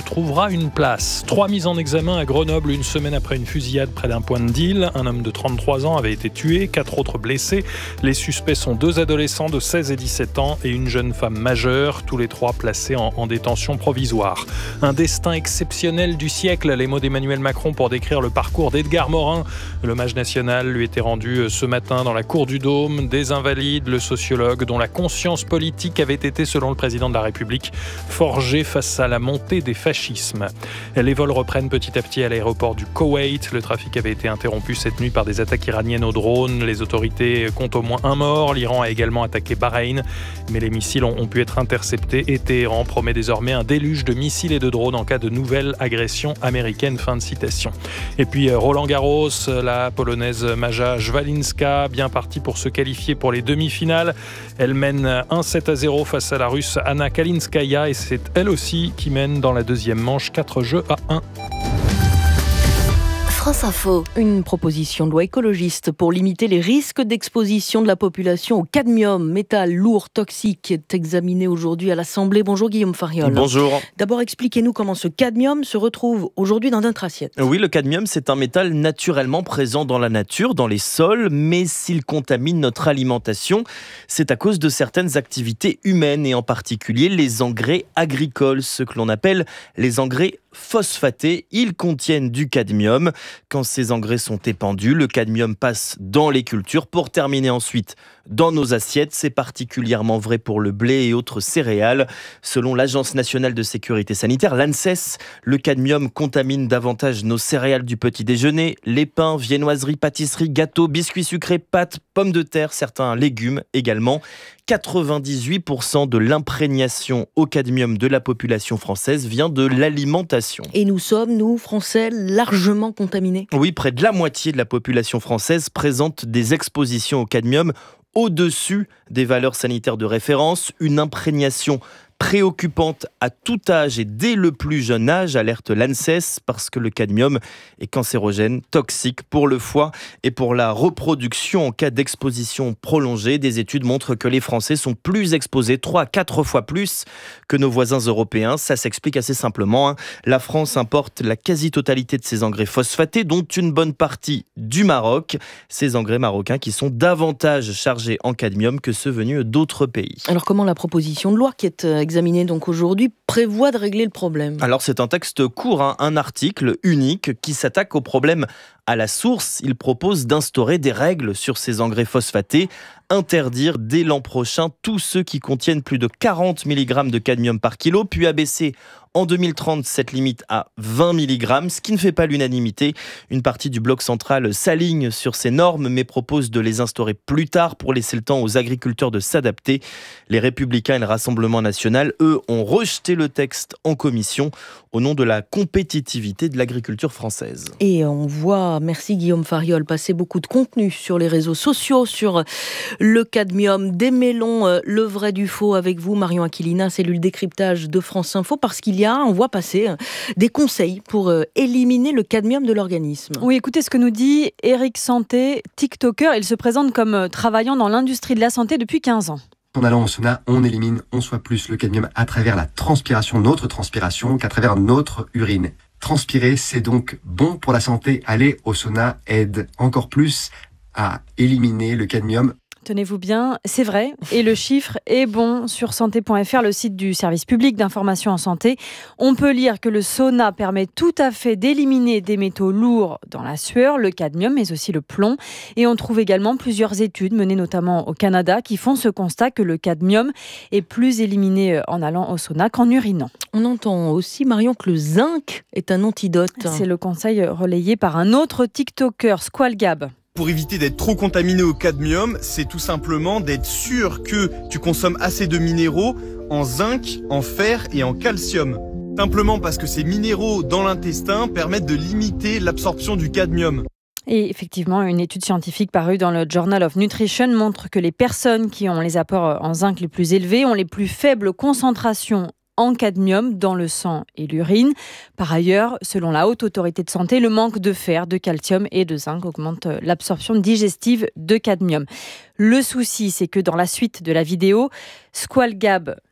trouvera une place. 3 mises en examen à Grenoble une semaine après une fusillade près d'un point de deal. Un homme de 33 ans avait été tué, 4 autres blessés. Les suspects sont 2 adolescents de 16 et 17 ans et une jeune femme majeure, tous les 3 placés en détention provisoire. Un destin exceptionnel du siècle, les mots d'Emmanuel Macron pour décrire le parcours d'Edgar Morin. L'hommage national lui était rendu ce matin dans la cour du Dôme. Des Invalides, le sociologue dont la conscience politique avait été, selon le président de la République, forgée face à la montée des fascismes. Les vols reprennent petit à petit à l'aéroport du Koweït. Le trafic avait été interrompu cette nuit par des attaques iraniennes aux drones. Les autorités comptent au moins un mort. L'Iran a également attaqué Bahreïn, mais les missiles ont pu être interceptés et Téhéran promet désormais un déluge de missiles et de drones en cas de nouvelle agression américaine. Fin de citation. Et puis Roland Garros, la Polonaise Maja Jwalinska, bien partie pour se qualifier pour les demi-finales. Elle mène 1-7-0 face à la Russe Anna Kalinskaya et c'est elle aussi qui mène dans la deuxième manche 4-1. France Info. Une proposition de loi écologiste pour limiter les risques d'exposition de la population au cadmium, métal lourd, toxique, est examinée aujourd'hui à l'Assemblée. Bonjour Guillaume Fariol. Bonjour. D'abord, expliquez-nous comment ce cadmium se retrouve aujourd'hui dans notre assiette. Oui, le cadmium, c'est un métal naturellement présent dans la nature, dans les sols, mais s'il contamine notre alimentation, c'est à cause de certaines activités humaines et en particulier les engrais agricoles, ce que l'on appelle les engrais phosphatés. Ils contiennent du cadmium. Quand ces engrais sont épandus, le cadmium passe dans les cultures pour terminer ensuite dans nos assiettes. C'est particulièrement vrai pour le blé et autres céréales. Selon l'Agence nationale de sécurité sanitaire, l'ANSES, le cadmium contamine davantage nos céréales du petit déjeuner, les pains, viennoiseries, pâtisseries, gâteaux, biscuits sucrés, pâtes, pommes de terre, certains légumes également. 98% de l'imprégnation au cadmium de la population française vient de l'alimentation. Et nous sommes, nous, Français, largement contaminés. Oui, près de la moitié de la population française présente des expositions au cadmium au-dessus des valeurs sanitaires de référence. Une imprégnation préoccupante à tout âge et dès le plus jeune âge, alerte l'ANSES, parce que le cadmium est cancérogène, toxique pour le foie et pour la reproduction en cas d'exposition prolongée. Des études montrent que les Français sont plus exposés, 3 à 4 fois plus que nos voisins européens. Ça s'explique assez simplement. La France importe la quasi-totalité de ses engrais phosphatés, dont une bonne partie du Maroc. Ces engrais marocains qui sont davantage chargés en cadmium que ceux venus d'autres pays. Alors comment la proposition de loi qui est examiné donc aujourd'hui prévoit de régler le problème? Alors c'est un texte court, un article unique qui s'attaque au problème à la source. Il propose d'instaurer des règles sur ces engrais phosphatés, interdire dès l'an prochain tous ceux qui contiennent plus de 40 mg de cadmium par kilo, puis abaisser en 2030 cette limite à 20 mg, ce qui ne fait pas l'unanimité. Une partie du bloc central s'aligne sur ces normes, mais propose de les instaurer plus tard pour laisser le temps aux agriculteurs de s'adapter. Les Républicains et le Rassemblement national, eux, ont rejeté le texte en commission au nom de la compétitivité de l'agriculture française. Et on voit, merci Guillaume Fariol, passer beaucoup de contenu sur les réseaux sociaux, sur le cadmium. Démêlons le vrai du faux avec vous, Marion Aquilina, cellule décryptage de France Info, parce qu'il y a, on voit passer des conseils pour éliminer le cadmium de l'organisme. Oui, écoutez ce que nous dit Eric Santé, TikToker. Il se présente comme travaillant dans l'industrie de la santé depuis 15 ans. En allant au sauna, on élimine 11 fois plus le cadmium à travers la transpiration, notre transpiration, qu'à travers notre urine. Transpirer, c'est donc bon pour la santé. Aller au sauna aide encore plus à éliminer le cadmium. Tenez-vous bien, c'est vrai, et le chiffre est bon. Sur santé.fr, le site du service public d'information en santé, on peut lire que le sauna permet tout à fait d'éliminer des métaux lourds dans la sueur, le cadmium, mais aussi le plomb. Et on trouve également plusieurs études menées notamment au Canada qui font ce constat que le cadmium est plus éliminé en allant au sauna qu'en urinant. On entend aussi, Marion, que le zinc est un antidote. C'est le conseil relayé par un autre TikToker, Squalgab. Pour éviter d'être trop contaminé au cadmium, c'est tout simplement d'être sûr que tu consommes assez de minéraux en zinc, en fer et en calcium. Simplement parce que ces minéraux dans l'intestin permettent de limiter l'absorption du cadmium. Et effectivement, une étude scientifique parue dans le Journal of Nutrition montre que les personnes qui ont les apports en zinc les plus élevés ont les plus faibles concentrations en cadmium dans le sang et l'urine. Par ailleurs, selon la Haute Autorité de Santé, le manque de fer, de calcium et de zinc augmente l'absorption digestive de cadmium. Le souci, c'est que dans la suite de la vidéo, Squalgab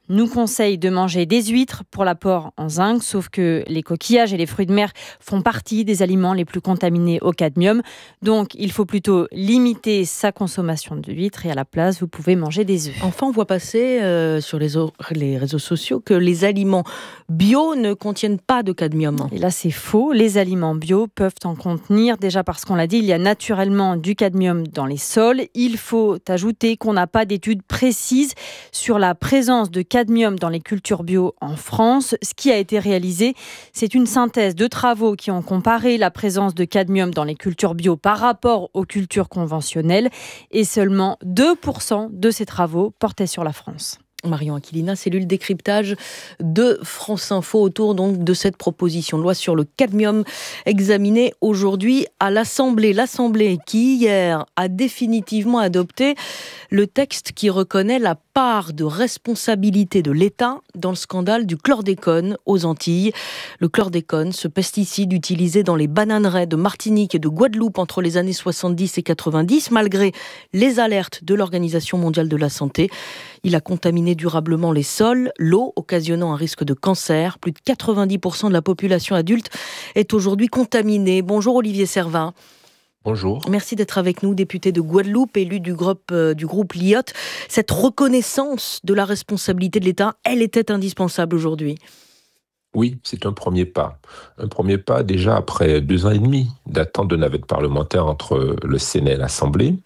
nous conseille de manger des huîtres pour l'apport en zinc, sauf que les coquillages et les fruits de mer font partie des aliments les plus contaminés au cadmium. Donc, il faut plutôt limiter sa consommation d'huîtres et à la place, vous pouvez manger des œufs. Enfin, on voit passer sur les réseaux sociaux que les aliments bio ne contiennent pas de cadmium. Et là, c'est faux. Les aliments bio peuvent en contenir. Déjà parce qu'on l'a dit, il y a naturellement du cadmium dans les sols. Il faut ajouter qu'on n'a pas d'études précises sur la présence de cadmium dans les cultures bio en France. Ce qui a été réalisé, c'est une synthèse de travaux qui ont comparé la présence de cadmium dans les cultures bio par rapport aux cultures conventionnelles. Et seulement 2% de ces travaux portaient sur la France. Marion Aquilina, cellule décryptage de France Info autour donc de cette proposition de loi sur le cadmium examinée aujourd'hui à l'Assemblée. L'Assemblée qui hier a définitivement adopté le texte qui reconnaît la part de responsabilité de l'État dans le scandale du chlordécone aux Antilles. Le chlordécone, ce pesticide utilisé dans les bananeraies de Martinique et de Guadeloupe entre les années 70 et 90, malgré les alertes de l'Organisation mondiale de la santé. Il a contaminé durablement les sols, l'eau, occasionnant un risque de cancer. Plus de 90% de la population adulte est aujourd'hui contaminée. Bonjour Olivier Servin. Bonjour. Merci d'être avec nous, député de Guadeloupe, élu du groupe Liot. Cette reconnaissance de la responsabilité de l'État, elle était indispensable aujourd'hui. Oui, c'est un premier pas. Un premier pas déjà après 2 ans et demi d'attente de navette parlementaire entre le Sénat et l'Assemblée.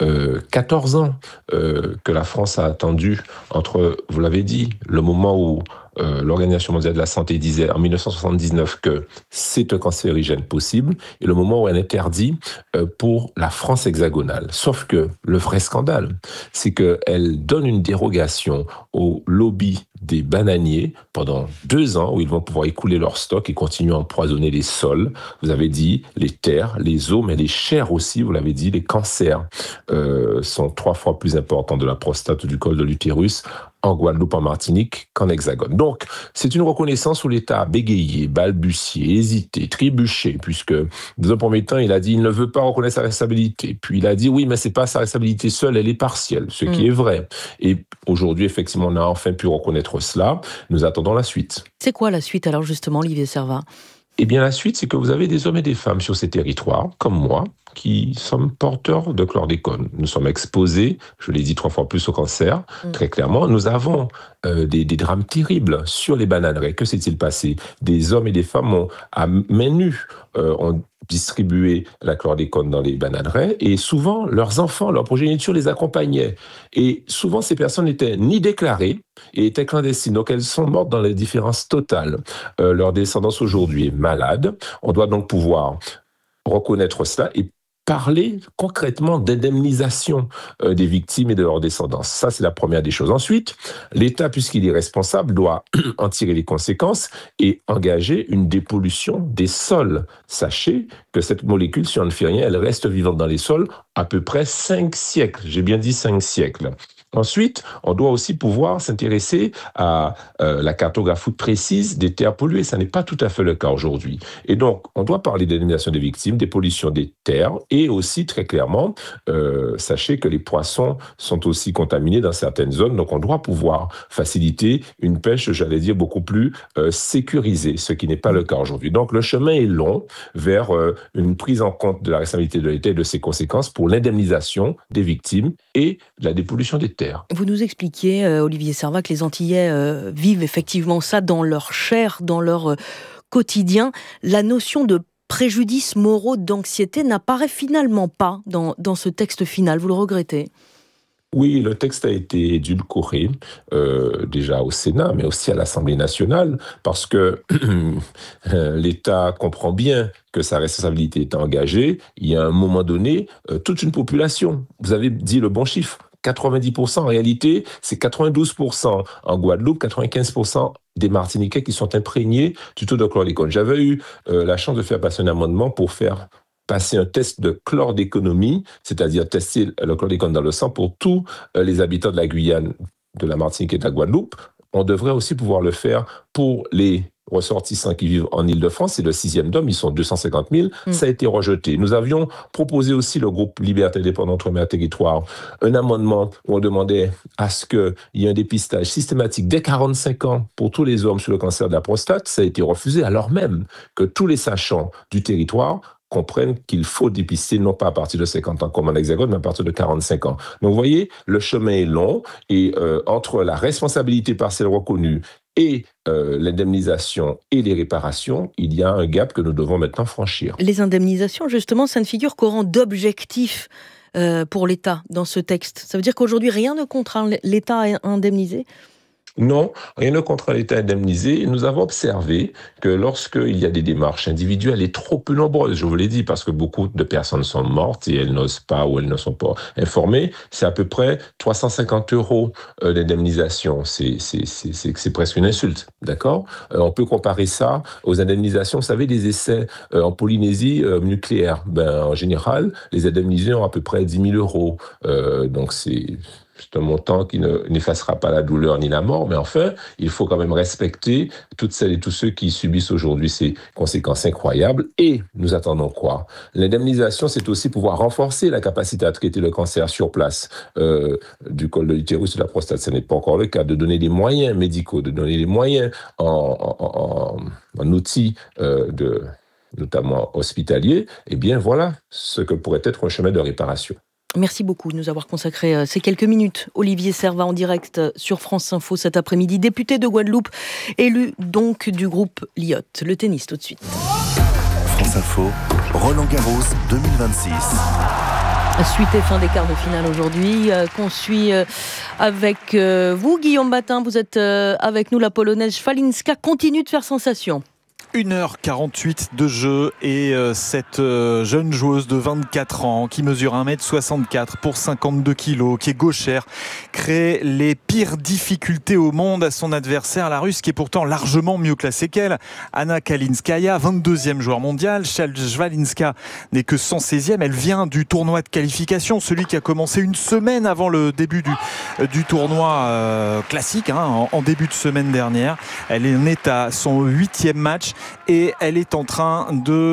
14 ans que la France a attendu entre, vous l'avez dit, le moment où l'Organisation mondiale de la santé disait en 1979 que c'est un cancérigène possible et le moment où elle interdit pour la France hexagonale. Sauf que le vrai scandale, c'est qu'elle donne une dérogation au lobby des bananiers pendant 2 ans où ils vont pouvoir écouler leur stock et continuer à empoisonner les sols. Vous avez dit les terres, les eaux, mais les chairs aussi, vous l'avez dit, les cancers sont 3 fois plus importants de la prostate ou du col de l'utérus en Guadeloupe, en Martinique, qu'en Hexagone. Donc, c'est une reconnaissance où l'État a bégayé, balbutié, hésité, trébuché, puisque, dans un premier temps, il a dit il ne veut pas reconnaître sa responsabilité. Puis il a dit oui, mais c'est pas sa responsabilité seule, elle est partielle, ce qui est vrai. Et aujourd'hui, effectivement, on a enfin pu reconnaître cela. Nous attendons la suite. C'est quoi la suite alors, justement, Olivier Servin ? Eh bien, la suite, c'est que vous avez des hommes et des femmes sur ces territoires, comme moi, qui sommes porteurs de chlordécone. Nous sommes exposés, je l'ai dit 3 fois plus au cancer, très clairement. Nous avons des drames terribles sur les bananeraies. Que s'est-il passé ? Des hommes et des femmes à main nue ont distribué la chlordécone dans les bananeraies et souvent, leurs enfants, leur progéniture les accompagnaient. Et souvent, ces personnes n'étaient ni déclarées et étaient clandestines. Donc, elles sont mortes dans l'indifférence totale. Leur descendance aujourd'hui est malade. On doit donc pouvoir reconnaître cela et parler concrètement d'indemnisation des victimes et de leur descendance. Ça, c'est la première des choses. Ensuite, l'État, puisqu'il est responsable, doit en tirer les conséquences et engager une dépollution des sols. Sachez que cette molécule, si on ne fait rien, elle reste vivante dans les sols à peu près 5 siècles. J'ai bien dit 5 siècles. Ensuite, on doit aussi pouvoir s'intéresser à la cartographie précise des terres polluées. Ça n'est pas tout à fait le cas aujourd'hui. Et donc, on doit parler d'indemnisation des victimes, des pollutions des terres et aussi, très clairement, sachez que les poissons sont aussi contaminés dans certaines zones. Donc, on doit pouvoir faciliter une pêche, j'allais dire, beaucoup plus sécurisée, ce qui n'est pas le cas aujourd'hui. Donc, le chemin est long vers une prise en compte de la responsabilité de l'État et de ses conséquences pour l'indemnisation des victimes et la dépollution des terres. Vous nous expliquiez, Olivier Servin, que les Antillais vivent effectivement ça dans leur chair, dans leur quotidien. La notion de préjudices moraux, d'anxiété n'apparaît finalement pas dans ce texte final. Vous le regrettez ? Oui, le texte a été édulcoré déjà au Sénat, mais aussi à l'Assemblée nationale, parce que l'État comprend bien que sa responsabilité est engagée. Il y a à un moment donné toute une population. Vous avez dit le bon chiffre. 90%, en réalité, c'est 92% en Guadeloupe, 95% des Martiniquais qui sont imprégnés du taux de chlordécone. J'avais eu la chance de faire passer un amendement pour faire passer un test de chlordéconomie, c'est-à-dire tester le chlordécone dans le sang pour tous les habitants de la Guyane, de la Martinique et de la Guadeloupe. On devrait aussi pouvoir le faire pour les ressortissants qui vivent en Île-de-France, c'est le 6e DOM, ils sont 250 000, ça a été rejeté. Nous avions proposé aussi, le groupe Liberté Indépendante Outre-mer Territoire, un amendement où on demandait à ce qu'il y ait un dépistage systématique dès 45 ans pour tous les hommes sur le cancer de la prostate. Ça a été refusé, alors même que tous les sachants du territoire comprennent qu'il faut dépister non pas à partir de 50 ans comme en Hexagone, mais à partir de 45 ans. Donc vous voyez, le chemin est long et entre la responsabilité partielle reconnue et l'indemnisation et les réparations, il y a un gap que nous devons maintenant franchir. Les indemnisations, justement, ça ne figure qu'au rang d'objectif pour l'État dans ce texte. Ça veut dire qu'aujourd'hui, rien ne contraint l'État à indemniser ? Non, rien ne contraint l'État indemnisé. Nous avons observé que lorsqu'il y a des démarches individuelles et trop peu nombreuses, je vous l'ai dit, parce que beaucoup de personnes sont mortes et elles n'osent pas ou elles ne sont pas informées, c'est à peu près 350 € d'indemnisation. C'est presque une insulte, d'accord ? On peut comparer ça aux indemnisations, vous savez, des essais en Polynésie nucléaire. En général, les indemnisés ont à peu près 10 000 €. Donc c'est un montant qui n'effacera pas la douleur ni la mort, mais enfin, il faut quand même respecter toutes celles et tous ceux qui subissent aujourd'hui ces conséquences incroyables. Et nous attendons quoi ? L'indemnisation, c'est aussi pouvoir renforcer la capacité à traiter le cancer sur place du col de l'utérus et de la prostate. Ce n'est pas encore le cas. De donner des moyens médicaux, de donner des moyens en outils notamment hospitaliers. Eh bien, voilà ce que pourrait être un chemin de réparation. Merci beaucoup de nous avoir consacré ces quelques minutes. Olivier Servat en direct sur France Info cet après-midi, député de Guadeloupe, élu donc du groupe Lyotte. Le tennis tout de suite. France Info, Roland-Garros 2026. Suite et fin des quarts de finale aujourd'hui, qu'on suit avec vous, Guillaume Batin. Vous êtes avec nous, la Polonaise Szwalinska continue de faire sensation. 1h48 de jeu et cette jeune joueuse de 24 ans qui mesure 1m64 pour 52 kg, qui est gauchère, crée les pires difficultés au monde à son adversaire, la Russe, qui est pourtant largement mieux classée qu'elle. Anna Kalinskaya, 22e joueur mondial. Szwalinska n'est que 116e. Elle vient du tournoi de qualification, celui qui a commencé une semaine avant le début du tournoi classique, en début de semaine dernière. Elle en est à son 8e match. Et elle est en train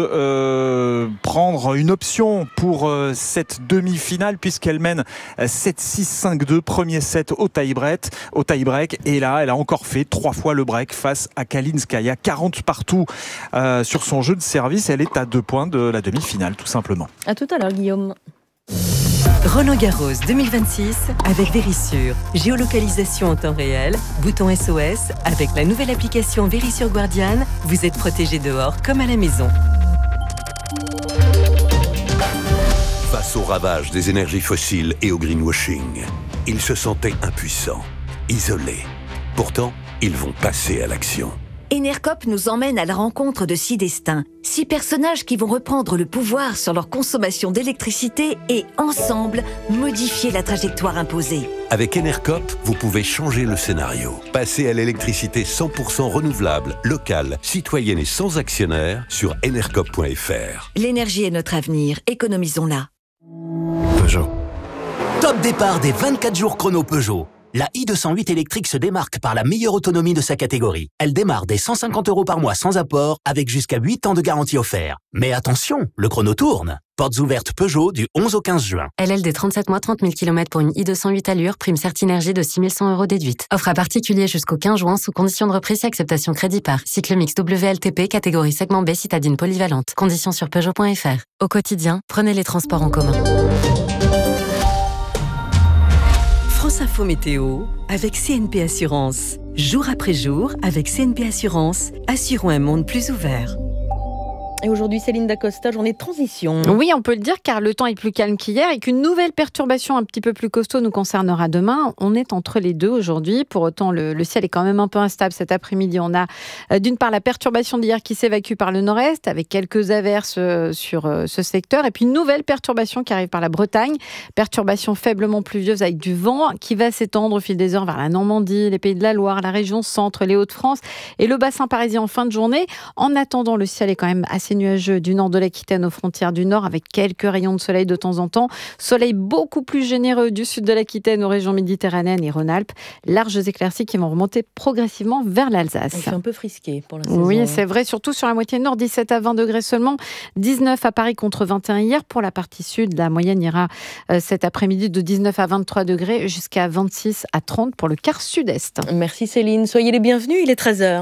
de prendre une option pour cette demi-finale, puisqu'elle mène 7-6, 5-2, premier set au tie-break. Et là, elle a encore fait 3 fois le break face à Kalinskaya. 40 partout sur son jeu de service. Elle est à 2 points de la demi-finale, tout simplement. À tout à l'heure, Guillaume. Roland-Garros 2026 avec Verisure. Géolocalisation en temps réel, bouton SOS. Avec la nouvelle application Verisure Guardian, vous êtes protégé dehors comme à la maison. Face au ravage des énergies fossiles et au greenwashing, ils se sentaient impuissants, isolés. Pourtant, ils vont passer à l'action. Enercop nous emmène à la rencontre de 6 destins. 6 personnages qui vont reprendre le pouvoir sur leur consommation d'électricité et, ensemble, modifier la trajectoire imposée. Avec Enercop, vous pouvez changer le scénario. Passer à l'électricité 100% renouvelable, locale, citoyenne et sans actionnaire sur enercop.fr. L'énergie est notre avenir, économisons-la. Peugeot. Top départ des 24 jours chrono Peugeot. La i208 électrique se démarque par la meilleure autonomie de sa catégorie. Elle démarre dès 150 € par mois sans apport, avec jusqu'à 8 ans de garantie offert. Mais attention, le chrono tourne. Portes ouvertes Peugeot du 11 au 15 juin. LLD 37 mois, 30 000 km pour une i208 allure, prime Certinergie de 6 100 € déduite. Offre à particulier jusqu'au 15 juin sous condition de reprise et acceptation crédit par. Cycle mix WLTP, catégorie segment B, citadine polyvalente. Conditions sur Peugeot.fr. Au quotidien, prenez les transports en commun. France Info Météo avec CNP Assurance. Jour après jour, avec CNP Assurance, assurons un monde plus ouvert. Et aujourd'hui, Céline Dacosta, journée de transition. Oui, on peut le dire, car le temps est plus calme qu'hier et qu'une nouvelle perturbation un petit peu plus costaud nous concernera demain. On est entre les deux aujourd'hui. Pour autant, le ciel est quand même un peu instable cet après-midi. On a d'une part la perturbation d'hier qui s'évacue par le nord-est, avec quelques averses sur ce secteur. Et puis une nouvelle perturbation qui arrive par la Bretagne. Perturbation faiblement pluvieuse avec du vent qui va s'étendre au fil des heures vers la Normandie, les Pays de la Loire, la région centre, les Hauts-de-France et le bassin parisien en fin de journée. En attendant, le ciel est quand même assez assez nuageux du nord de l'Aquitaine aux frontières du nord avec quelques rayons de soleil de temps en temps. Soleil beaucoup plus généreux du sud de l'Aquitaine aux régions méditerranéennes et Rhône-Alpes. Larges éclaircies qui vont remonter progressivement vers l'Alsace. C'est un peu frisqué pour la saison. Oui, c'est vrai, surtout sur la moitié nord, 17 à 20 degrés seulement. 19 à Paris contre 21 hier. Pour la partie sud, la moyenne ira cet après-midi de 19 à 23 degrés jusqu'à 26 à 30 pour le quart sud-est. Merci Céline, soyez les bienvenus, il est 13h.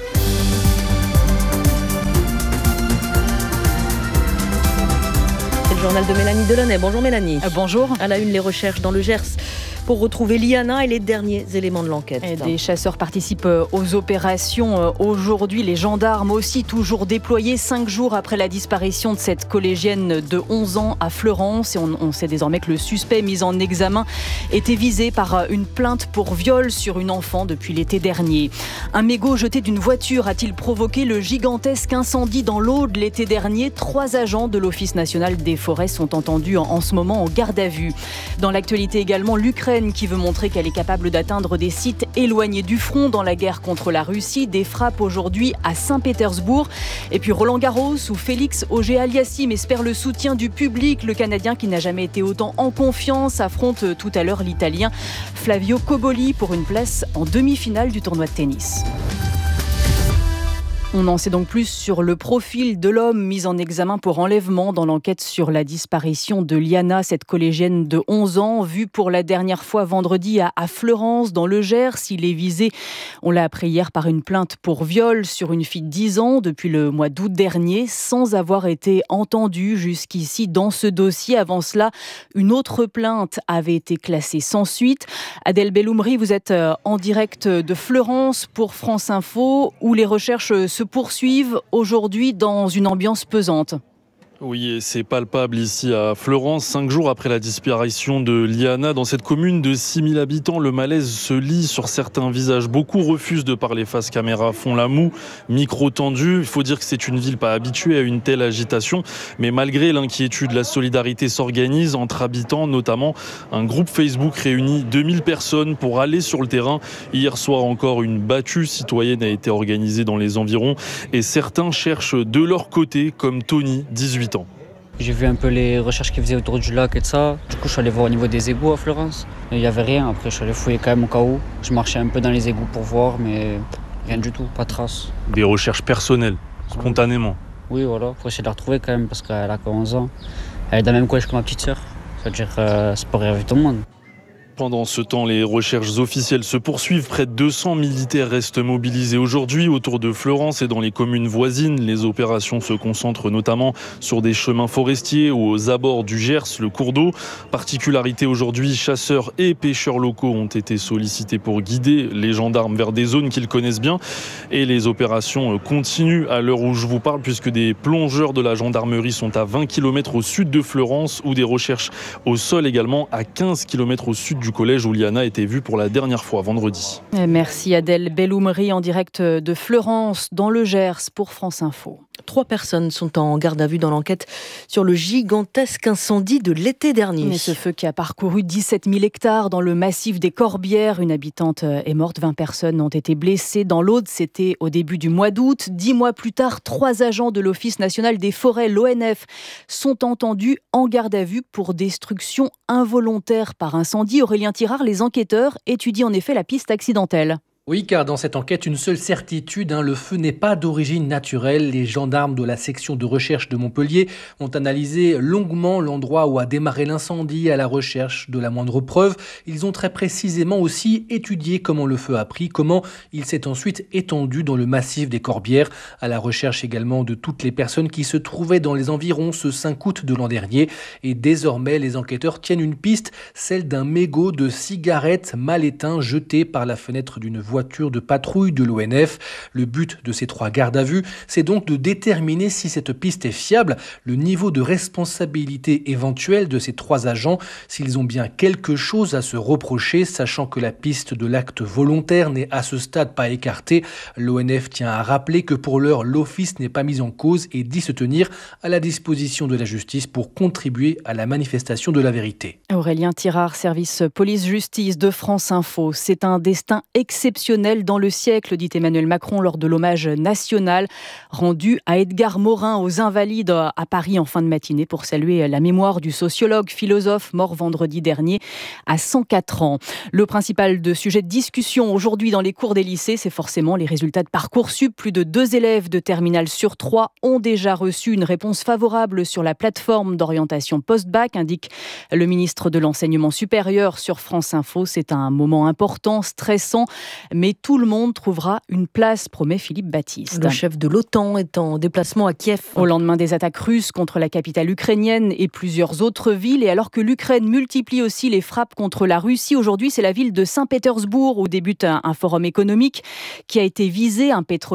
C'est le journal de Mélanie Delaunay. Bonjour Mélanie. Bonjour. À la une, les recherches dans le Gers pour retrouver Liana et les derniers éléments de l'enquête. Des chasseurs participent aux opérations. Aujourd'hui, les gendarmes aussi toujours déployés 5 jours après la disparition de cette collégienne de 11 ans à Fleurance. Et on sait désormais que le suspect mis en examen était visé par une plainte pour viol sur une enfant depuis l'été dernier. Un mégot jeté d'une voiture a-t-il provoqué le gigantesque incendie dans l'Aude l'été dernier? 3 agents de l'Office national des forêts sont entendus en ce moment en garde à vue. Dans l'actualité également, l'Ukraine qui veut montrer qu'elle est capable d'atteindre des sites éloignés du front dans la guerre contre la Russie. Des frappes aujourd'hui à Saint-Pétersbourg. Et puis Roland Garros où Félix Auger-Aliassime espère le soutien du public. Le Canadien qui n'a jamais été autant en confiance affronte tout à l'heure l'Italien Flavio Cobolli pour une place en demi-finale du tournoi de tennis. On en sait donc plus sur le profil de l'homme mis en examen pour enlèvement dans l'enquête sur la disparition de Liana, cette collégienne de 11 ans, vue pour la dernière fois vendredi à Fleurance, dans le Gers. Il est visé, on l'a appris hier, par une plainte pour viol sur une fille de 10 ans depuis le mois d'août dernier, sans avoir été entendu jusqu'ici dans ce dossier. Avant cela, une autre plainte avait été classée sans suite. Adèle Belloumri, vous êtes en direct de Fleurance pour France Info, où les recherches se poursuivent aujourd'hui dans une ambiance pesante. Oui, et c'est palpable ici à Fleurance. 5 jours après la disparition de Liana, dans cette commune de 6000 habitants, le malaise se lit sur certains visages. Beaucoup refusent de parler face caméra, font la moue, micro tendu. Il faut dire que c'est une ville pas habituée à une telle agitation. Mais malgré l'inquiétude, la solidarité s'organise entre habitants, notamment un groupe Facebook réunit 2000 personnes pour aller sur le terrain. Hier soir encore, une battue citoyenne a été organisée dans les environs. Et certains cherchent de leur côté, comme Tony, 18 ans. J'ai vu un peu les recherches qu'ils faisaient autour du lac et de ça. Du coup, je suis allé voir au niveau des égouts à Fleurance. Il n'y avait rien. Après, je suis allé fouiller quand même au cas où. Je marchais un peu dans les égouts pour voir, mais rien du tout, pas de traces. Des recherches personnelles, spontanément. Oui, voilà. Faut essayer de la retrouver quand même parce qu'elle a que 11 ans. Elle est dans le même collège que ma petite sœur. C'est-à-dire, c'est pas arrivé tout le monde. Pendant ce temps, les recherches officielles se poursuivent. Près de 200 militaires restent mobilisés aujourd'hui autour de Fleurance et dans les communes voisines. Les opérations se concentrent notamment sur des chemins forestiers ou aux abords du Gers, le cours d'eau. Particularité aujourd'hui, chasseurs et pêcheurs locaux ont été sollicités pour guider les gendarmes vers des zones qu'ils connaissent bien. Et les opérations continuent à l'heure où je vous parle, puisque des plongeurs de la gendarmerie sont à 20 km au sud de Fleurance, ou des recherches au sol également à 15 km au sud du collège où Liana a été vue pour la dernière fois vendredi. Merci Adèle Belloumri en direct de Fleurance dans le Gers pour France Info. 3 personnes sont en garde à vue dans l'enquête sur le gigantesque incendie de l'été dernier. Mais ce feu qui a parcouru 17 000 hectares dans le massif des Corbières. Une habitante est morte, 20 personnes ont été blessées. Dans l'Aude, c'était au début du mois d'août. 10 mois plus tard, 3 agents de l'Office national des forêts, l'ONF, sont entendus en garde à vue pour destruction involontaire par incendie. Aurélien Tirard, les enquêteurs étudient en effet la piste accidentelle. Oui, car dans cette enquête, une seule certitude, le feu n'est pas d'origine naturelle. Les gendarmes de la section de recherche de Montpellier ont analysé longuement l'endroit où a démarré l'incendie à la recherche de la moindre preuve. Ils ont très précisément aussi étudié comment le feu a pris, comment il s'est ensuite étendu dans le massif des Corbières, à la recherche également de toutes les personnes qui se trouvaient dans les environs ce 5 août de l'an dernier. Et désormais, les enquêteurs tiennent une piste, celle d'un mégot de cigarette mal éteint jeté par la fenêtre d'une voiture de patrouille de l'ONF. Le but de ces 3 gardes à vue, c'est donc de déterminer si cette piste est fiable, le niveau de responsabilité éventuel de ces 3 agents, s'ils ont bien quelque chose à se reprocher, sachant que la piste de l'acte volontaire n'est à ce stade pas écartée. L'ONF tient à rappeler que pour l'heure, l'office n'est pas mis en cause et dit se tenir à la disposition de la justice pour contribuer à la manifestation de la vérité. Aurélien Tirard, service police-justice de France Info. C'est un destin exceptionnel sensationnel dans le siècle, dit Emmanuel Macron lors de l'hommage national rendu à Edgar Morin aux Invalides à Paris en fin de matinée pour saluer la mémoire du sociologue, philosophe mort vendredi dernier à 104 ans. Le principal sujet de discussion aujourd'hui dans les cours des lycées, c'est forcément les résultats de Parcoursup. Plus de 2 élèves de terminale sur 3 ont déjà reçu une réponse favorable sur la plateforme d'orientation post-bac, indique le ministre de l'Enseignement supérieur sur France Info. C'est un moment important, stressant, mais tout le monde trouvera une place, promet Philippe Baptiste. Le chef de l'OTAN est en déplacement à Kiev. Au lendemain des attaques russes contre la capitale ukrainienne et plusieurs autres villes, et alors que l'Ukraine multiplie aussi les frappes contre la Russie, aujourd'hui c'est la ville de Saint-Pétersbourg où débute un forum économique qui a été visé.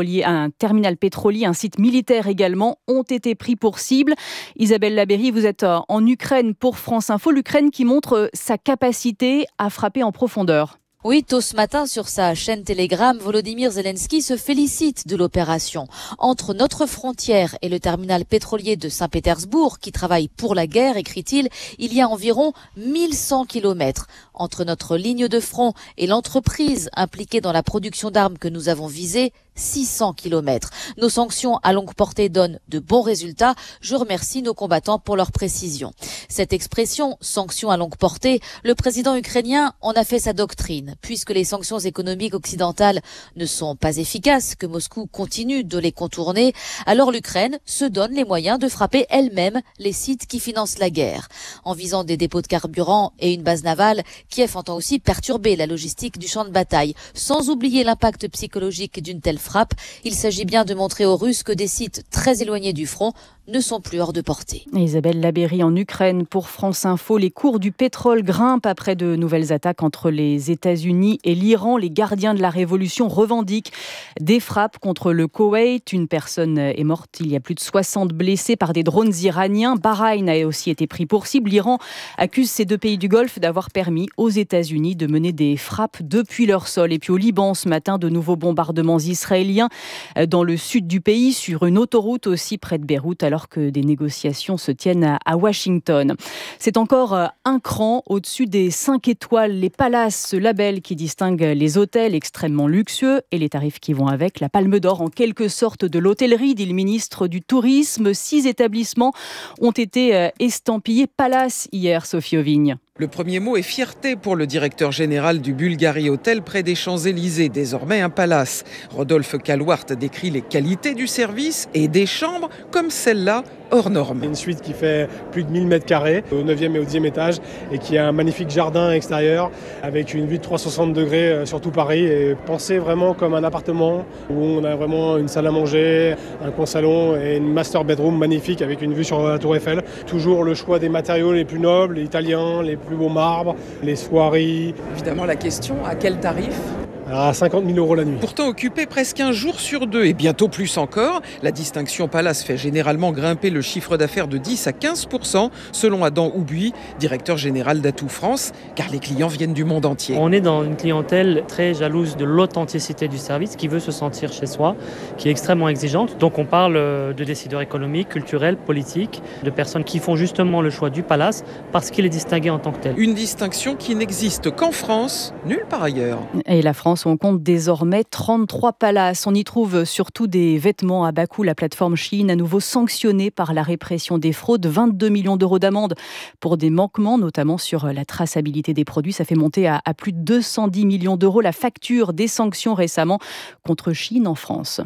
Un terminal pétrolier, un site militaire également ont été pris pour cible. Isabelle Labéry, vous êtes en Ukraine pour France Info. L'Ukraine qui montre sa capacité à frapper en profondeur. Oui, tôt ce matin, sur sa chaîne Telegram, Volodymyr Zelensky se félicite de l'opération. Entre notre frontière et le terminal pétrolier de Saint-Pétersbourg, qui travaille pour la guerre, écrit-il, il y a environ 1100 kilomètres. Entre notre ligne de front et l'entreprise impliquée dans la production d'armes que nous avons visée, 600 kilomètres. Nos sanctions à longue portée donnent de bons résultats. Je remercie nos combattants pour leur précision. Cette expression, sanctions à longue portée, le président ukrainien en a fait sa doctrine. Puisque les sanctions économiques occidentales ne sont pas efficaces, que Moscou continue de les contourner, alors l'Ukraine se donne les moyens de frapper elle-même les sites qui financent la guerre. En visant des dépôts de carburant et une base navale, Kiev entend aussi perturber la logistique du champ de bataille, sans oublier l'impact psychologique d'une telle frappe. Il s'agit bien de montrer aux Russes que des sites très éloignés du front ne sont plus hors de portée. Isabelle Labéry en Ukraine pour France Info. Les cours du pétrole grimpent après de nouvelles attaques entre les États-Unis et l'Iran. Les gardiens de la révolution revendiquent des frappes contre le Koweït. Une personne est morte, il y a plus de 60 blessés par des drones iraniens. Bahreïn a aussi été pris pour cible. L'Iran accuse ces 2 pays du Golfe d'avoir permis aux États-Unis de mener des frappes depuis leur sol. Et puis au Liban, ce matin, de nouveaux bombardements israéliens dans le sud du pays, sur une autoroute aussi près de Beyrouth, alors que des négociations se tiennent à Washington. C'est encore un cran au-dessus des 5 étoiles, les palaces, ce label qui distingue les hôtels extrêmement luxueux et les tarifs qui vont avec. La Palme d'Or, en quelque sorte, de l'hôtellerie, dit le ministre du Tourisme. 6 établissements ont été estampillés Palace hier, Sophie Auvigne. Le premier mot est fierté pour le directeur général du Bulgari Hotel près des Champs-Élysées, désormais un palace. Rodolphe Calouart décrit les qualités du service et des chambres comme celle-là, hors norme. Une suite qui fait plus de 1000 mètres carrés au 9e et au 10e étage et qui a un magnifique jardin extérieur avec une vue de 360 degrés sur tout Paris et pensé vraiment comme un appartement où on a vraiment une salle à manger, un coin salon et une master bedroom magnifique avec une vue sur la Tour Eiffel. Toujours le choix des matériaux les plus nobles, les italiens, les plus beaux marbres, les soieries. Évidemment la question, à quel tarif ? À 50 000 € la nuit. Pourtant occupé presque un jour sur 2 et bientôt plus encore, la distinction Palace fait généralement grimper le chiffre d'affaires de 10 à 15% selon Adam Houbuy, directeur général d'Atout France, car les clients viennent du monde entier. On est dans une clientèle très jalouse de l'authenticité du service, qui veut se sentir chez soi, qui est extrêmement exigeante. Donc on parle de décideurs économiques, culturels, politiques, de personnes qui font justement le choix du Palace parce qu'il est distingué en tant que tel. Une distinction qui n'existe qu'en France, nulle part ailleurs. Et la France, on compte désormais 33 palaces. On y trouve surtout des vêtements à bas coût. La plateforme Shein, à nouveau sanctionnée par la répression des fraudes. 22 millions d'euros d'amende pour des manquements, notamment sur la traçabilité des produits. Ça fait monter à plus de 210 millions d'euros la facture des sanctions récemment contre Shein en France.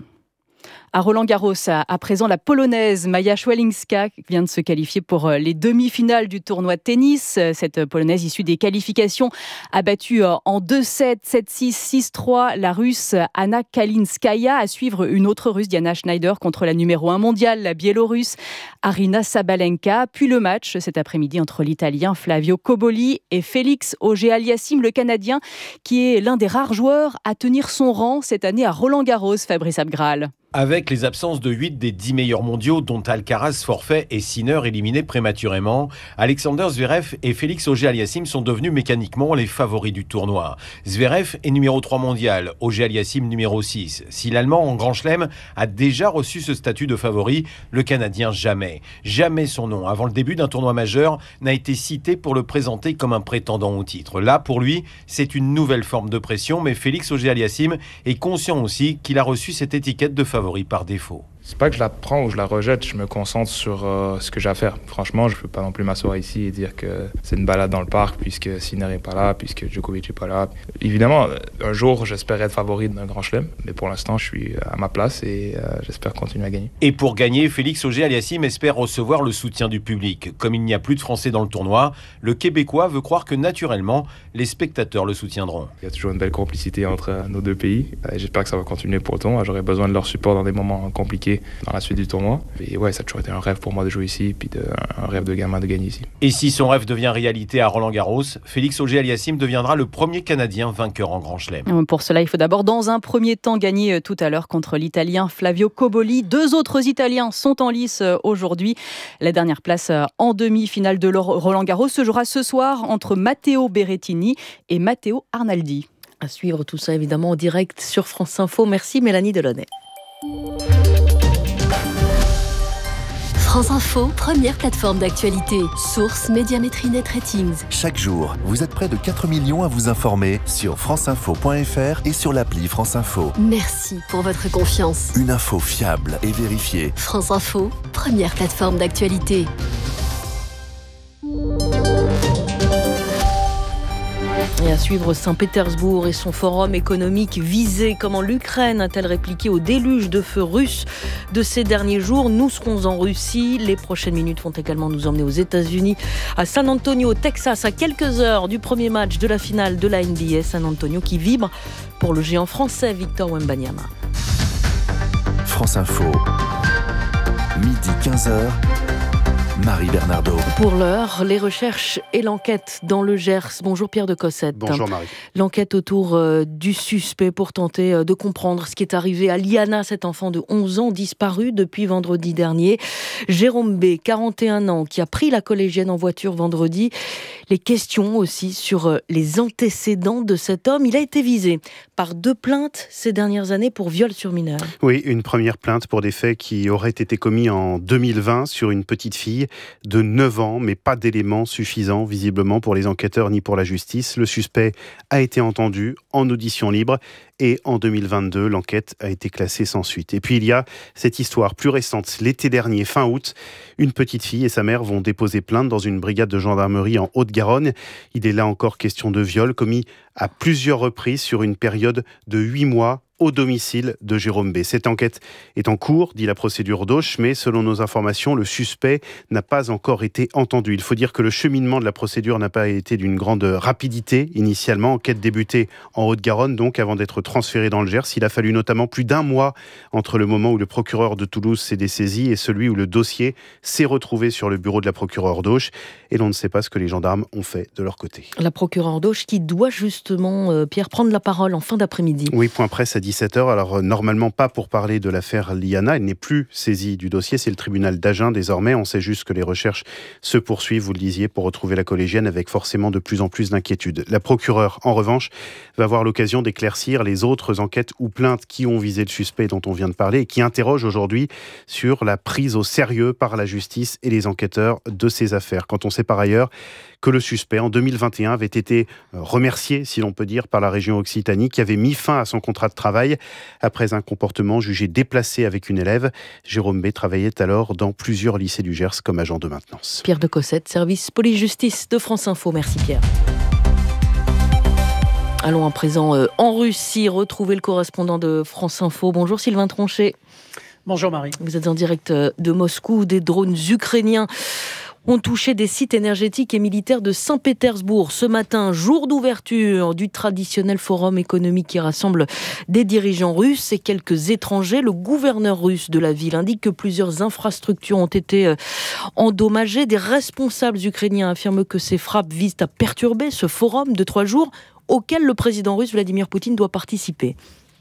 À Roland-Garros, à présent, la Polonaise Maja Swiatekowska vient de se qualifier pour les demi-finales du tournoi de tennis. Cette Polonaise issue des qualifications a battu en 2-7, 7-6, 6-3 la Russe Anna Kalinskaya. À suivre une autre Russe, Diana Schneider, contre la numéro 1 mondiale, la Biélorusse Arina Sabalenka. Puis le match cet après-midi entre l'Italien Flavio Cobolli et Félix Auger-Aliassime, le Canadien, qui est l'un des rares joueurs à tenir son rang cette année à Roland-Garros, Fabrice Abgral. Avec avec les absences de 8 des 10 meilleurs mondiaux, dont Alcaraz forfait et Sinner éliminé prématurément, Alexander Zverev et Félix Auger-Aliassime sont devenus mécaniquement les favoris du tournoi. Zverev est numéro 3 mondial, Auger-Aliassime numéro 6. Si l'Allemand en Grand Chelem a déjà reçu ce statut de favori, le Canadien jamais. Jamais son nom, avant le début d'un tournoi majeur, n'a été cité pour le présenter comme un prétendant au titre. Là, pour lui, c'est une nouvelle forme de pression, mais Félix Auger-Aliassime est conscient aussi qu'il a reçu cette étiquette de favori par défaut. C'est pas que je la prends ou je la rejette, je me concentre sur ce que j'ai à faire. Franchement, je peux pas non plus m'asseoir ici et dire que c'est une balade dans le parc puisque Sinner n'est pas là, puisque Djokovic n'est pas là. Évidemment, un jour, j'espère être favori d'un grand chelem, mais pour l'instant, je suis à ma place et j'espère continuer à gagner. Et pour gagner, Félix Auger-Aliassime espère recevoir le soutien du public. Comme il n'y a plus de Français dans le tournoi, le Québécois veut croire que naturellement, les spectateurs le soutiendront. Il y a toujours une belle complicité entre nos deux pays. J'espère que ça va continuer pour le tournoi. J'aurai besoin de leur support dans des moments compliqués dans la suite du tournoi. Et ouais, ça a toujours été un rêve pour moi de jouer ici, puis un rêve de gamin de gagner ici. Et si son rêve devient réalité à Roland-Garros, Félix Auger-Aliassime deviendra le premier Canadien vainqueur en Grand Chelem. Pour cela, il faut d'abord dans un premier temps gagner tout à l'heure contre l'Italien Flavio Cobolli. 2 autres Italiens sont en lice aujourd'hui. La dernière place en demi-finale de Roland-Garros se jouera ce soir entre Matteo Berrettini et Matteo Arnaldi. À suivre tout ça évidemment en direct sur France Info. Merci Mélanie Delaunay. France Info, première plateforme d'actualité. Source Médiamétrie Net Ratings. Chaque jour, vous êtes près de 4 millions à vous informer sur franceinfo.fr et sur l'appli France Info. Merci pour votre confiance. Une info fiable et vérifiée. France Info, première plateforme d'actualité. Et à suivre Saint-Pétersbourg et son forum économique visé. Comment l'Ukraine a-t-elle répliqué au déluge de feu russe de ces derniers jours? Nous serons en Russie. Les prochaines minutes vont également nous emmener aux États-Unis, à San Antonio, au Texas, à quelques heures du premier match de la finale de la NBA. San Antonio qui vibre pour le géant français Victor Wembanyama. France Info, midi 15h. Marie Bernardo. Pour l'heure, les recherches et l'enquête dans le Gers. Bonjour Pierre de Cossette. Bonjour Marie. L'enquête autour du suspect pour tenter de comprendre ce qui est arrivé à Liana, cet enfant de 11 ans disparu depuis vendredi dernier. Jérôme B, 41 ans, qui a pris la collégienne en voiture vendredi. Les questions aussi sur les antécédents de cet homme. Il a été visé par 2 plaintes ces dernières années pour viol sur mineur. Oui, une première plainte pour des faits qui auraient été commis en 2020 sur une petite fille de 9 ans, mais pas d'éléments suffisants visiblement pour les enquêteurs ni pour la justice. Le suspect a été entendu en audition libre et en 2022, l'enquête a été classée sans suite. Et puis il y a cette histoire plus récente. L'été dernier, fin août, une petite fille et sa mère vont déposer plainte dans une brigade de gendarmerie en Haute-Garonne. Il est là encore question de viol commis à plusieurs reprises sur une période de 8 mois au domicile de Jérôme B. Cette enquête est en cours, dit la procédure d'Auch, mais selon nos informations, le suspect n'a pas encore été entendu. Il faut dire que le cheminement de la procédure n'a pas été d'une grande rapidité initialement. Enquête débutée en Haute-Garonne, donc, avant d'être transférée dans le Gers. Il a fallu notamment plus d'1 mois entre le moment où le procureur de Toulouse s'est dessaisi et celui où le dossier s'est retrouvé sur le bureau de la procureure d'Auch. Et l'on ne sait pas ce que les gendarmes ont fait de leur côté. La procureure d'Auch qui doit justement, Pierre, prendre la parole en fin d'après-midi. Oui, point presse à 17h. Alors normalement pas pour parler de l'affaire Liana, elle n'est plus saisie du dossier, c'est le tribunal d'Agen désormais. On sait juste que les recherches se poursuivent, vous le disiez, pour retrouver la collégienne avec forcément de plus en plus d'inquiétudes. La procureure, en revanche, va avoir l'occasion d'éclaircir les autres enquêtes ou plaintes qui ont visé le suspect dont on vient de parler et qui interrogent aujourd'hui sur la prise au sérieux par la justice et les enquêteurs de ces affaires. Quand on sait par ailleurs que le suspect, en 2021, avait été remercié, si l'on peut dire, par la région Occitanie, qui avait mis fin à son contrat de travail après un comportement jugé déplacé avec une élève. Jérôme B travaillait alors dans plusieurs lycées du Gers comme agent de maintenance. Pierre de Cossette, service police-justice de France Info. Merci Pierre. Allons à présent en Russie, retrouver le correspondant de France Info. Bonjour Sylvain Tronchet. Bonjour Marie. Vous êtes en direct de Moscou. Des drones ukrainiens ont touché des sites énergétiques et militaires de Saint-Pétersbourg. Ce matin, jour d'ouverture du traditionnel forum économique qui rassemble des dirigeants russes et quelques étrangers. Le gouverneur russe de la ville indique que plusieurs infrastructures ont été endommagées. Des responsables ukrainiens affirment que ces frappes visent à perturber ce forum de 3 jours auquel le président russe Vladimir Poutine doit participer.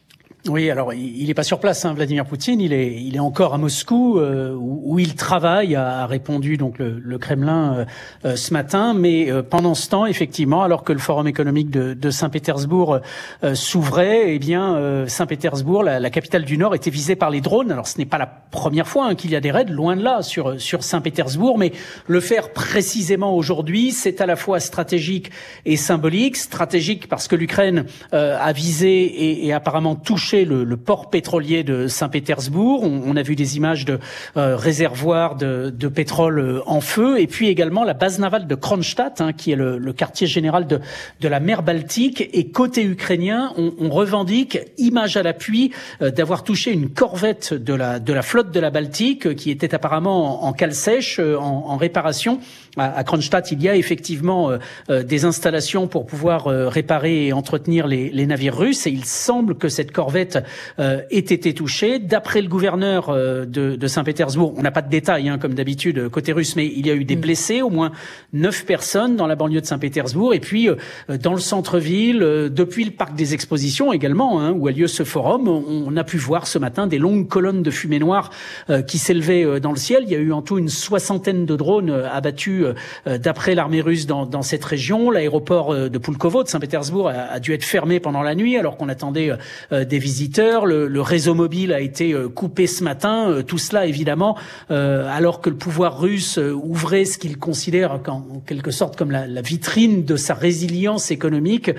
Oui, alors il n'est pas sur place, Vladimir Poutine. Il est encore à Moscou où il travaille, a répondu donc le Kremlin ce matin. Mais pendant ce temps, effectivement, alors que le Forum économique de Saint-Pétersbourg s'ouvrait, Saint-Pétersbourg, la capitale du Nord, était visée par les drones. Alors ce n'est pas la première fois qu'il y a des raids, loin de là, sur Saint-Pétersbourg, mais le faire précisément aujourd'hui, c'est à la fois stratégique et symbolique. Stratégique parce que l'Ukraine a visé et apparemment touché le port pétrolier de Saint-Pétersbourg. On a vu des images de réservoirs de pétrole en feu, et puis également la base navale de Kronstadt, qui est le quartier général de la mer Baltique. Et côté ukrainien, on revendique, image à l'appui, d'avoir touché une corvette de la flotte de la Baltique qui était apparemment en cale sèche, en réparation. À Kronstadt, il y a effectivement des installations pour pouvoir réparer et entretenir les navires russes, et il semble que cette corvette ait été touchée. D'après le gouverneur de Saint-Pétersbourg, on n'a pas de détails comme d'habitude côté russe, mais il y a eu des blessés, au moins 9 personnes dans la banlieue de Saint-Pétersbourg, et puis dans le centre-ville, depuis le parc des expositions également, où a lieu ce forum, on a pu voir ce matin des longues colonnes de fumée noire qui s'élevaient dans le ciel. Il y a eu en tout une 60aine de drones abattus d'après l'armée russe dans cette région. L'aéroport de Pulkovo de Saint-Pétersbourg a dû être fermé pendant la nuit alors qu'on attendait des visiteurs. Le réseau mobile a été coupé ce matin. Tout cela évidemment alors que le pouvoir russe ouvrait ce qu'il considère en quelque sorte comme la vitrine de sa résilience économique.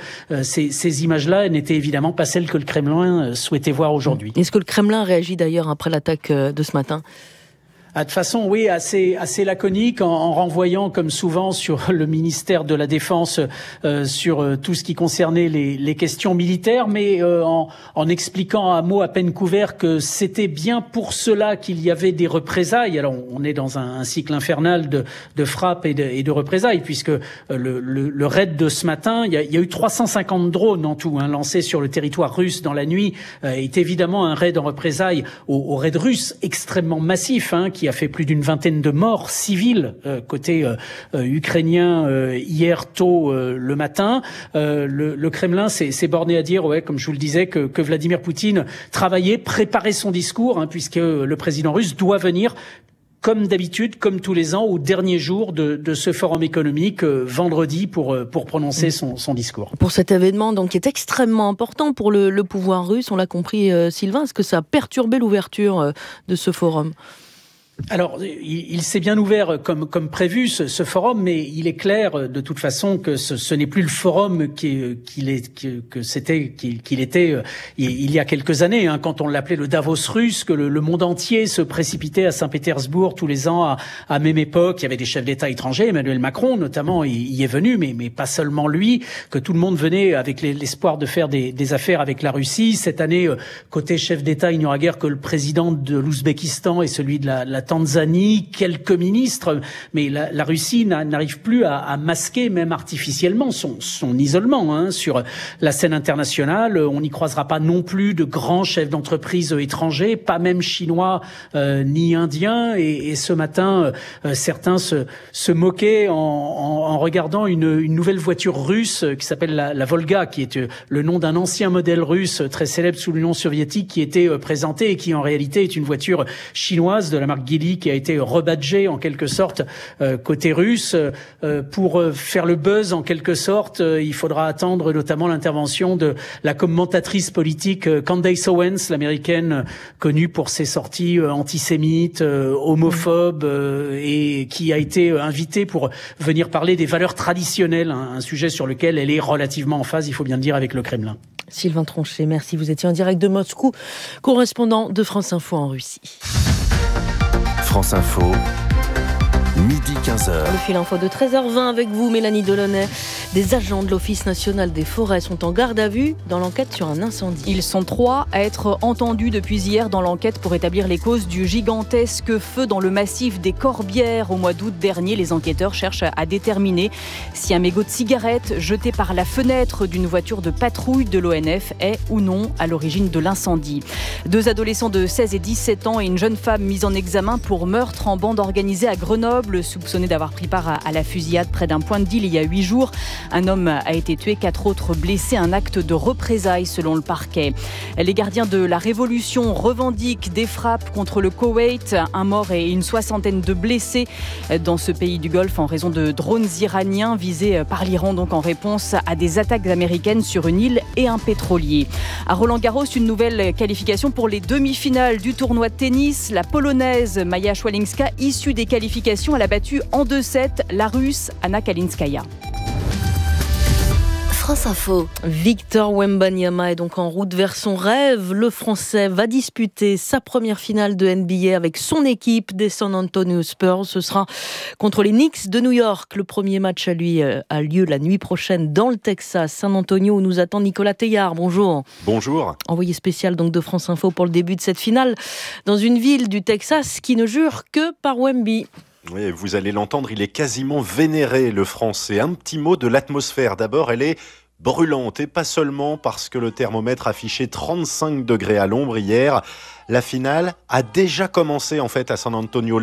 Ces images-là n'étaient évidemment pas celles que le Kremlin souhaitait voir aujourd'hui. Est-ce que le Kremlin réagit d'ailleurs après l'attaque de ce matin ? De façon, oui, assez laconique, en renvoyant, comme souvent, sur le ministère de la Défense, sur tout ce qui concernait les questions militaires, mais en expliquant à mots à peine couverts que c'était bien pour cela qu'il y avait des représailles. Alors, on est dans un cycle infernal de frappes et de représailles, puisque le raid de ce matin, il y a eu 350 drones en tout, lancés sur le territoire russe dans la nuit, est évidemment un raid en représailles au raid russe extrêmement massif, qui a fait plus d'une vingtaine de morts civiles côté ukrainien hier tôt le matin. Le Kremlin s'est borné à dire, comme je vous le disais, que Vladimir Poutine travaillait, préparait son discours, puisque le président russe doit venir comme d'habitude, comme tous les ans, au dernier jour de ce forum économique, vendredi, pour prononcer son discours. Pour cet événement, donc, qui est extrêmement important pour le pouvoir russe, on l'a compris, Sylvain, est-ce que ça a perturbé l'ouverture de ce forum ? Alors, il s'est bien ouvert comme prévu ce forum, mais il est clair de toute façon que ce n'est plus le forum qu'il était il y a quelques années, quand on l'appelait le Davos russe, que le monde entier se précipitait à Saint-Pétersbourg tous les ans à même époque. Il y avait des chefs d'État étrangers, Emmanuel Macron notamment y est venu, mais pas seulement lui, que tout le monde venait avec l'espoir de faire des affaires avec la Russie. Cette année, côté chef d'État, il n'y aura guère que le président de l'Ouzbékistan et celui de la Tanzanie, quelques ministres, mais la Russie n'arrive plus à masquer, même artificiellement, son isolement sur la scène internationale. On n'y croisera pas non plus de grands chefs d'entreprise étrangers, pas même chinois ni indiens. Et ce matin, certains se moquaient en regardant une nouvelle voiture russe qui s'appelle la Volga, qui est le nom d'un ancien modèle russe très célèbre sous l'Union soviétique, qui était présenté et qui en réalité est une voiture chinoise de la marque Geely, qui a été rebadgée en quelque sorte côté russe. Pour faire le buzz en quelque sorte, il faudra attendre notamment l'intervention de la commentatrice politique Candace Owens, l'américaine connue pour ses sorties antisémites, homophobes, et qui a été invitée pour venir parler des valeurs traditionnelles, un sujet sur lequel elle est relativement en phase, il faut bien le dire, avec le Kremlin. Sylvain Tronchet, merci. Vous étiez en direct de Moscou, correspondant de France Info en Russie. France Info, midi 15h. Le fil info de 13h20 avec vous, Mélanie Delaunay. Des agents de l'Office national des forêts sont en garde à vue dans l'enquête sur un incendie. Ils sont 3 à être entendus depuis hier dans l'enquête pour établir les causes du gigantesque feu dans le massif des Corbières. Au mois d'août dernier, les enquêteurs cherchent à déterminer si un mégot de cigarette jeté par la fenêtre d'une voiture de patrouille de l'ONF est ou non à l'origine de l'incendie. 2 adolescents de 16 et 17 ans et une jeune femme mise en examen pour meurtre en bande organisée à Grenoble. couple soupçonné d'avoir pris part à la fusillade près d'un point de deal il y a 8 jours. Un homme a été tué, 4 autres blessés. Un acte de représailles selon le parquet. Les gardiens de la révolution revendiquent des frappes contre le Koweït. Un mort et une 60aine de blessés dans ce pays du Golfe en raison de drones iraniens visés par l'Iran, donc en réponse à des attaques américaines sur une île et un pétrolier. À Roland-Garros, une nouvelle qualification pour les demi-finales du tournoi de tennis. La Polonaise Maja Swiatekowska, issue des qualifications, elle a battu en 2-7 la Russe Anna Kalinskaya. France Info. Victor Wembanyama est donc en route vers son rêve. Le Français va disputer sa première finale de NBA avec son équipe des San Antonio Spurs. Ce sera contre les Knicks de New York. Le premier match a lieu la nuit prochaine dans le Texas, San Antonio, où nous attend Nicolas Teillard. Bonjour. Bonjour. Envoyé spécial donc de France Info pour le début de cette finale dans une ville du Texas qui ne jure que par Wemby. Oui, vous allez l'entendre, il est quasiment vénéré, le Français. Un petit mot de l'atmosphère. D'abord, elle est brûlante, et pas seulement parce que le thermomètre affichait 35 degrés à l'ombre hier. La finale a déjà commencé en fait à San Antonio.